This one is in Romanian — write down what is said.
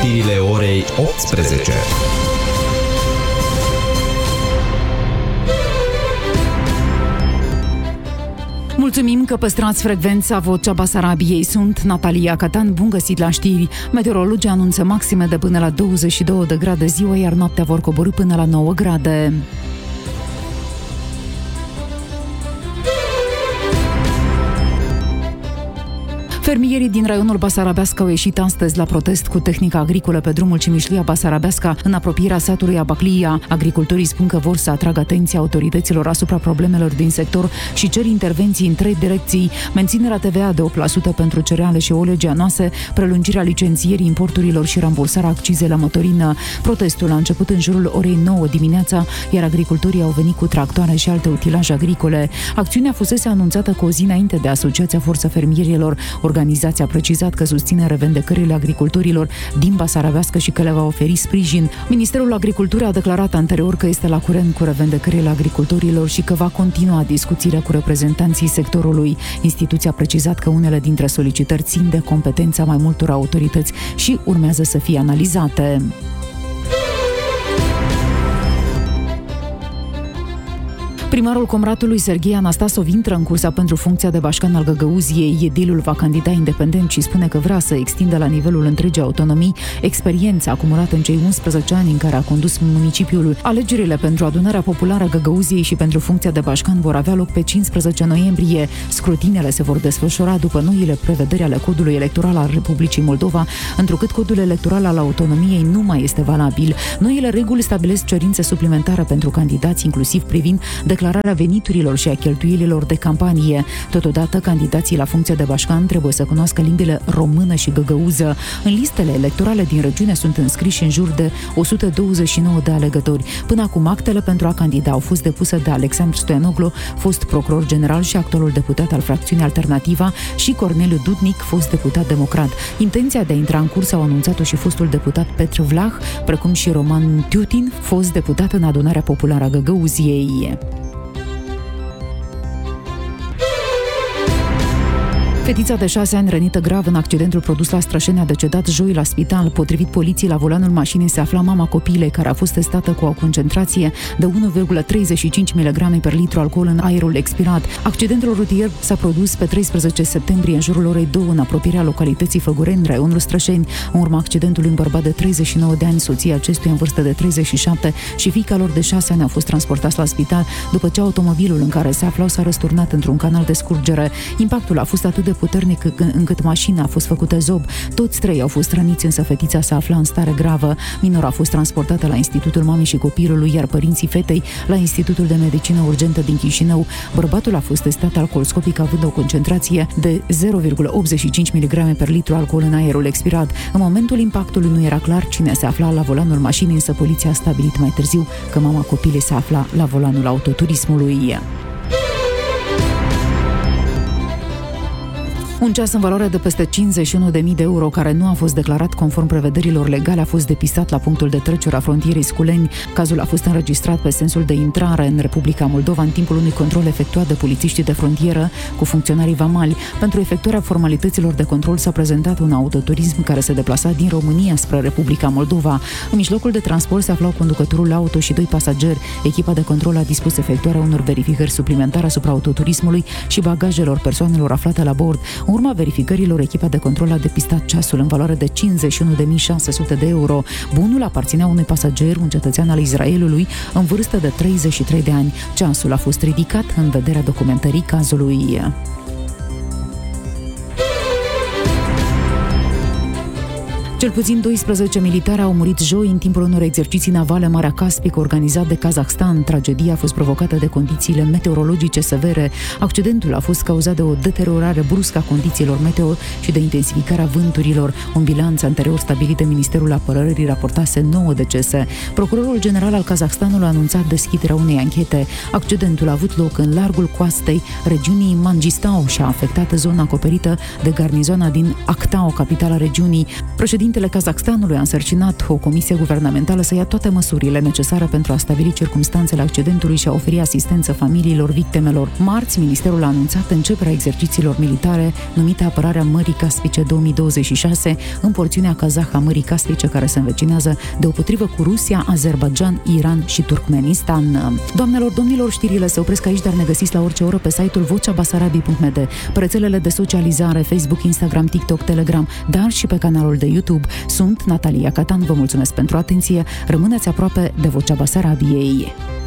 știrile orei 18. Mulțumim că păstrați frecvența Vocea Basarabiei. Sunt Natalia Catan, bun găsit la știri. Meteorologii anunță maxime de până la 22 de grade ziua, iar noaptea vor coborî până la 9 grade. Fermierii din raionul Basarabeasca au ieșit astăzi la protest cu tehnica agricolă pe drumul Cimișlia-Basarabeasca, în apropierea satului Abaclia. Agricultorii spun că vor să atragă atenția autorităților asupra problemelor din sector și cer intervenții în 3 direcții: menținerea TVA de 8% pentru cereale și oleaginoase, prelungirea licențierii importurilor și rambursarea accizei la motorină. Protestul a început în jurul orei 9 dimineața, iar agricultorii au venit cu tractoare și alte utilaje agricole. Acțiunea fusese anunțată cu o zi înainte de Asociația Forță Fermierilor. Organizația a precizat că susține revendecările agricultorilor din Basarabeasca și că le va oferi sprijin. Ministerul Agriculturii a declarat anterior că este la curent cu revendecările agricultorilor și că va continua discuțiile cu reprezentanții sectorului. Instituția a precizat că unele dintre solicitări țin de competența mai multor autorități și urmează să fie analizate. Primarul Comratului, Serghei Anastasov, intră în cursa pentru funcția de bașcan al Găgăuziei. Edilul va candida independent și spune că vrea să extindă la nivelul întregii autonomii experiența acumulată în cei 11 ani în care a condus municipiul. Alegerile pentru adunarea populară Găgăuziei și pentru funcția de bașcan vor avea loc pe 15 noiembrie. Scrutinele se vor desfășura după noile prevederi ale codului electoral al Republicii Moldova, întrucât codul electoral al autonomiei nu mai este valabil. Noile reguli stabilesc cerințe suplimentare pentru candidați, inclusiv privind declararea veniturilor și a cheltuielilor de campanie. Totodată, candidații la funcția de bașcan trebuie să cunoască limbile română și găgăuză. În listele electorale din regiune sunt înscriși în jur de 129 de alegători. Până acum, actele pentru a candida au fost depuse de Alexandru Stoianoglu, fost procuror general și actualul deputat al fracțiunii Alternativa, și Corneliu Dudnic, fost deputat democrat. Intenția de a intra în curs au anunțat-o și fostul deputat Petru Vlah, precum și Roman Tiutin, fost deputat în adunarea populară a Găgăuziei. Fetița de 6 ani rănită grav în accidentul produs la Strășeni a decedat joi la spital. Potrivit poliției, la volanul mașinii se afla mama copilei, care a fost testată cu o concentrație de 1,35 mg per litru alcool în aerul expirat. Accidentul rutier s-a produs pe 13 septembrie în jurul orei 2 în apropierea localității Făgureni, raionul Strășeni. În urma accidentului, un bărbat de 39 de ani, soția acestuia în vârstă de 37 și fiica lor de 6 ani au fost transportați la spital după ce automobilul în care se aflau s-a răsturnat într-un canal de scurgere. Impactul a fost atât de puternic încât mașina a fost făcută zob. Toți 3 au fost răniți, însă fetița se afla în stare gravă. Minora a fost transportată la Institutul Mamei și Copilului, iar părinții fetei la Institutul de Medicină Urgentă din Chișinău. Bărbatul a fost testat alcoolscopic având o concentrație de 0,85 mg per litru alcool în aerul expirat. În momentul impactului nu era clar cine se afla la volanul mașinii, însă poliția a stabilit mai târziu că mama copilei se afla la volanul autoturismului. Un ceas în valoare de peste 51.000 de euro, care nu a fost declarat conform prevederilor legale, a fost depistat la punctul de trecere a frontierei Sculeni. Cazul a fost înregistrat pe sensul de intrare în Republica Moldova în timpul unui control efectuat de polițiștii de frontieră cu funcționarii vamali. Pentru efectuarea formalităților de control s-a prezentat un autoturism care se deplasa din România spre Republica Moldova. În mijlocul de transport se aflau conducătorul auto și 2 pasageri. Echipa de control a dispus efectuarea unor verificări suplimentare asupra autoturismului și bagajelor persoanelor aflate la bord. În urma verificărilor, echipa de control a depistat ceasul în valoare de 51.600 de euro. Bunul aparținea unui pasager, un cetățean al Israelului, în vârstă de 33 de ani. Ceasul a fost ridicat în vederea documentării cazului. Cel puțin 12 militari au murit joi în timpul unor exerciții navale în Marea Caspică organizat de Kazahstan. Tragedia a fost provocată de condițiile meteorologice severe. Accidentul a fost cauzat de o deteriorare bruscă a condițiilor meteo și de intensificarea vânturilor. Un bilanț anterior stabilit de Ministerul Apărării raportase 9 decese. Procurorul general al Kazahstanului a anunțat deschiderea unei anchete. Accidentul a avut loc în largul coastei regiunii Mangistau și a afectat zona acoperită de garnizoana din Actao, capitala regiunii. Președintele Președintele Kazakhstanului a însărcinat o comisie guvernamentală să ia toate măsurile necesare pentru a stabili circumstanțele accidentului și a oferi asistență familiilor victimelor. Marți, ministerul a anunțat începerea exercițiilor militare numite Apărarea Mării Caspice 2026 în porțiunea kazahă a Mării Caspice, care se învecinează deopotrivă cu Rusia, Azerbaidjan, Iran și Turkmenistan. Doamnelor, domnilor, știrile se opresc aici, dar ne găsiți la orice oră pe site-ul voceabasarabiei.md, pe rețelele de socializare, Facebook, Instagram, TikTok, Telegram, dar și pe canalul de YouTube. Sunt Natalia Catan, vă mulțumesc pentru atenție, rămâneți aproape de Vocea Basarabiei.